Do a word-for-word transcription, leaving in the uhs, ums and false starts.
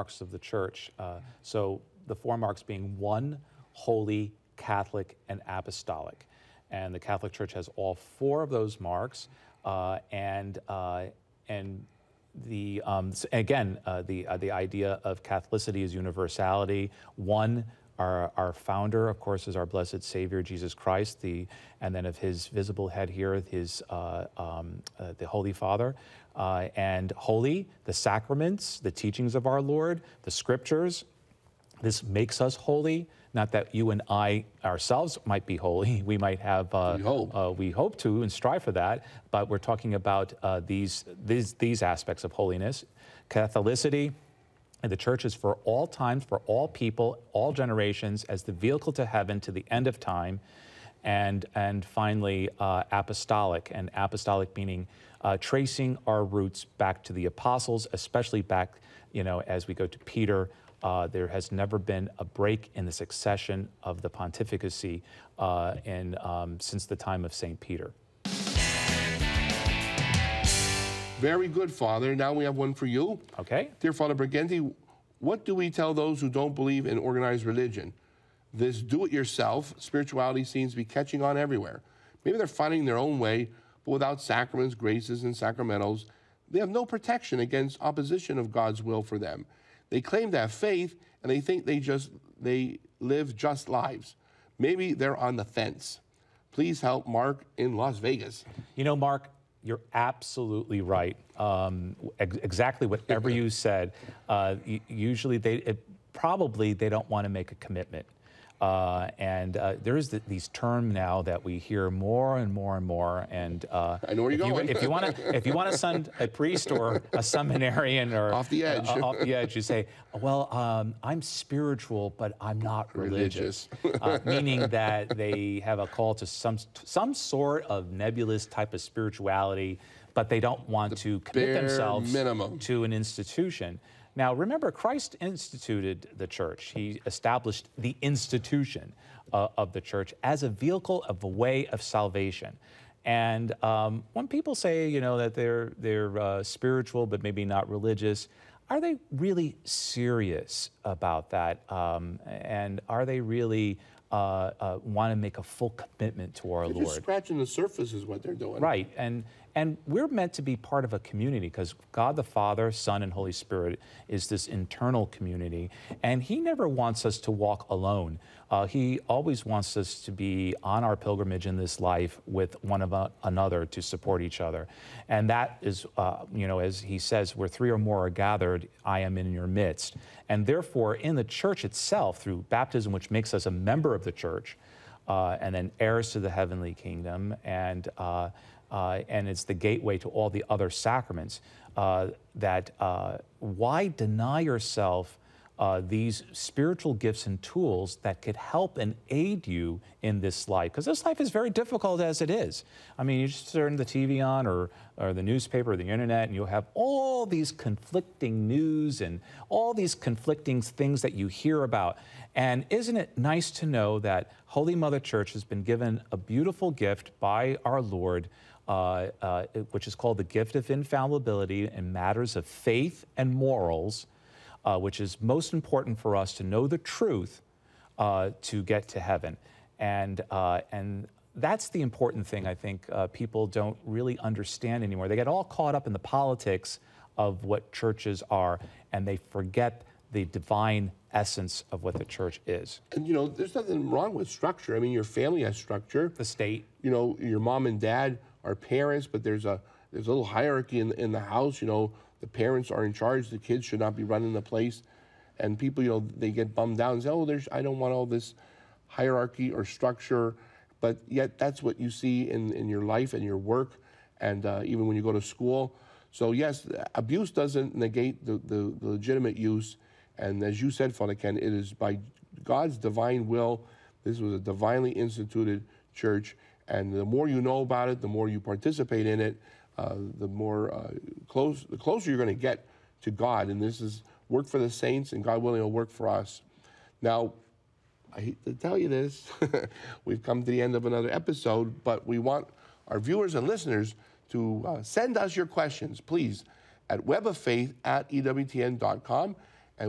marks of the church. Uh, so the four marks being one, holy, Catholic, and apostolic. And the Catholic Church has all four of those marks. Uh, and uh, and the um, again, uh, the uh, the idea of Catholicity is universality. One, our our founder, of course, is our blessed Savior Jesus Christ. The and then of His visible head here, His uh, um, uh, the Holy Father. Uh, and holy, the sacraments, the teachings of our Lord, the Scriptures. This makes us holy. Not that you and I ourselves might be holy. We might have, uh, we hope, uh, we hope to and strive for that. But we're talking about uh, these these these aspects of holiness, Catholicity. And the church is for all times, for all people, all generations, as the vehicle to heaven to the end of time. And and finally, uh, apostolic, and apostolic meaning uh, tracing our roots back to the apostles, especially back, you know, as we go to Peter. Uh, there has never been a break in the succession of the pontificacy uh, in, um, since the time of Saint Peter. Very good, Father. Now we have one for you. Okay. Dear Father Briganti, what do we tell those who don't believe in organized religion? This do-it-yourself spirituality seems to be catching on everywhere. Maybe they're finding their own way, but without sacraments, graces, and sacramentals, they have no protection against opposition of God's will for them. They claim to have faith, and they think they just they live just lives. Maybe they're on the fence. Please help Mark in Las Vegas. You know, Mark, you're absolutely right. Um, ex exactly whatever you said. Uh, usually, they it, probably they don't want to make a commitment. Uh, and uh, there is the, these terms now that we hear more and more and more. And uh, I know where you're if going. You, if you want to, if you want to send a priest or a seminarian or off the edge, uh, off the edge, you say, "Well, um, I'm spiritual, but I'm not religious,", religious. uh, meaning that they have a call to some some sort of nebulous type of spirituality, but they don't want the to commit themselves minimum. to an institution. Now, remember, Christ instituted the church. He established the institution uh, of the church as a vehicle of a way of salvation. And um, when people say, you know, that they're, they're uh, spiritual but maybe not religious, are they really serious about that? Um, and are they really uh, uh, want to make a full commitment to our they're Lord? Just scratching the surface is what they're doing. Right. And And we're meant to be part of a community because God the Father, Son, and Holy Spirit is this internal community. And He never wants us to walk alone. Uh, he always wants us to be on our pilgrimage in this life with one of a, another to support each other. And that is, uh, you know, as He says, where three or more are gathered, I am in your midst. And therefore, in the church itself, through baptism, which makes us a member of the church, uh, and then heirs to the heavenly kingdom, and uh, Uh, and it's the gateway to all the other sacraments, uh, that uh, why deny yourself uh, these spiritual gifts and tools that could help and aid you in this life? Because this life is very difficult as it is. I mean, you just turn the T V on or, or the newspaper or the internet, and you'll have all these conflicting news and all these conflicting things that you hear about. And isn't it nice to know that Holy Mother Church has been given a beautiful gift by our Lord, Uh, uh, which is called the gift of infallibility in matters of faith and morals, uh, which is most important for us to know the truth uh, to get to heaven. And, uh, and that's the important thing I think uh, people don't really understand anymore. They get all caught up in the politics of what churches are, and they forget the divine essence of what the church is. And, you know, there's nothing wrong with structure. I mean, your family has structure. The state. You know, your mom and dad are parents, but there's a there's a little hierarchy in in the house. You know, the parents are in charge. The kids should not be running the place. And people, you know, they get bummed out and say, "Oh, there's I don't want all this hierarchy or structure." But yet, that's what you see in in your life and your work, and uh, even when you go to school. So yes, abuse doesn't negate the, the the legitimate use. And as you said, Father Ken, it is by God's divine will. This was a divinely instituted church. And the more you know about it, the more you participate in it, uh, the more uh, close, the closer you're going to get to God. And this is work for the saints, and God willing will work for us. Now, I hate to tell you this, we've come to the end of another episode, but we want our viewers and listeners to uh, send us your questions, please, at weboffaith at E W T N dot com.